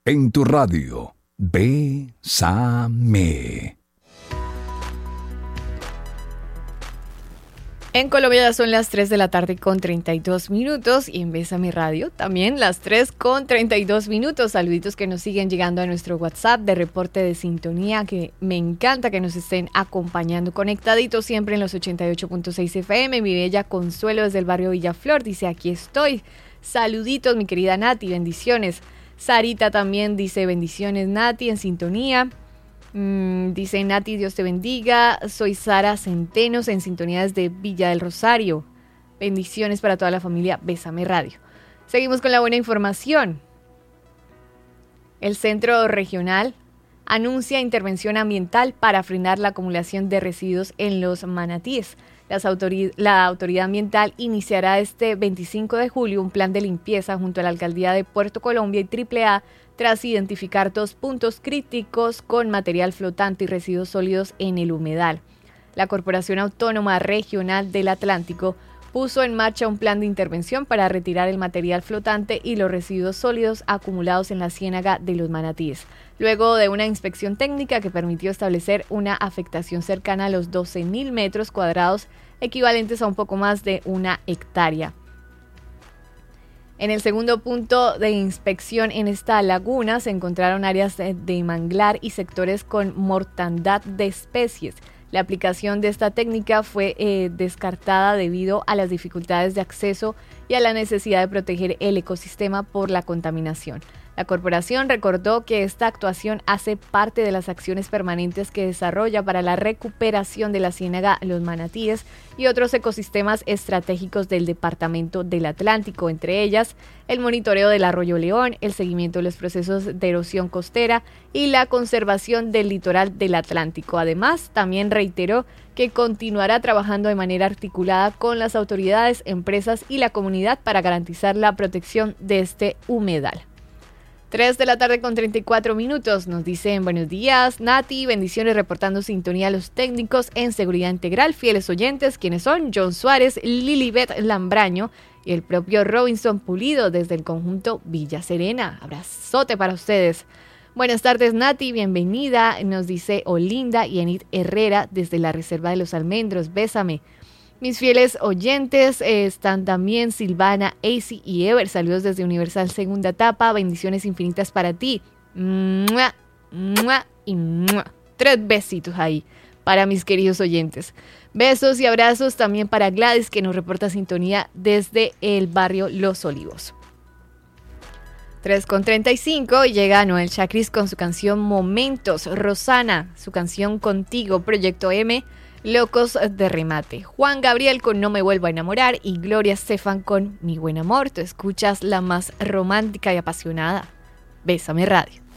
En tu radio, Bésame. En Colombia ya son las 3 de la tarde con 32 minutos y en Bésame Radio también las 3 con 32 minutos. Saluditos que nos siguen llegando a nuestro WhatsApp de reporte de sintonía, que me encanta que nos estén acompañando, conectaditos siempre en los 88.6 FM. Mi bella Consuelo desde el barrio Villaflor dice: aquí estoy. Saluditos, mi querida Nati, bendiciones. Sarita también dice: bendiciones, Nati, en sintonía. Dice Nati, Dios te bendiga. Soy Sara Centenos, en sintonía desde Villa del Rosario. Bendiciones para toda la familia Bésame Radio. Seguimos con la buena información. El Centro Regional anuncia intervención ambiental para frenar la acumulación de residuos en los manatíes. La autoridad ambiental iniciará este 25 de julio un plan de limpieza junto a la Alcaldía de Puerto Colombia y AAA tras identificar 2 puntos críticos con material flotante y residuos sólidos en el humedal. La Corporación Autónoma Regional del Atlántico puso en marcha un plan de intervención para retirar el material flotante y los residuos sólidos acumulados en la ciénaga de los manatíes, luego de una inspección técnica que permitió establecer una afectación cercana a los 12.000 metros cuadrados, equivalentes a un poco más de 1 hectárea. En el segundo punto de inspección en esta laguna se encontraron áreas de manglar y sectores con mortandad de especies. La aplicación de esta técnica fue descartada debido a las dificultades de acceso y a la necesidad de proteger el ecosistema por la contaminación. La corporación recordó que esta actuación hace parte de las acciones permanentes que desarrolla para la recuperación de la ciénaga Los Manatíes y otros ecosistemas estratégicos del Departamento del Atlántico, entre ellas el monitoreo del Arroyo León, el seguimiento de los procesos de erosión costera y la conservación del litoral del Atlántico. Además, también reiteró que continuará trabajando de manera articulada con las autoridades, empresas y la comunidad para garantizar la protección de este humedal. 3 de la tarde con 34 minutos, nos dicen: buenos días, Nati, bendiciones, reportando sintonía a los técnicos en seguridad integral, fieles oyentes, quienes son John Suárez, Lilibet Lambraño y el propio Robinson Pulido desde el conjunto Villa Serena. Abrazote para ustedes. Buenas tardes, Nati, bienvenida, nos dice Olinda y Enid Herrera desde la Reserva de los Almendros. Bésame. Mis fieles oyentes están también Silvana, AC y Ever. Saludos desde Universal Segunda Etapa. Bendiciones infinitas para ti. ¡Mua! ¡Mua! Y ¡mua! 3 besitos ahí para mis queridos oyentes. Besos y abrazos también para Gladys, que nos reporta sintonía desde el barrio Los Olivos. 3:35 y llega Noel Chacris con su canción Momentos. Rosana, su canción Contigo. Proyecto M, Locos de Remate. Juan Gabriel con No me vuelvo a enamorar y Gloria Estefan con Mi buen amor. Tú escuchas la más romántica y apasionada. Bésame Radio.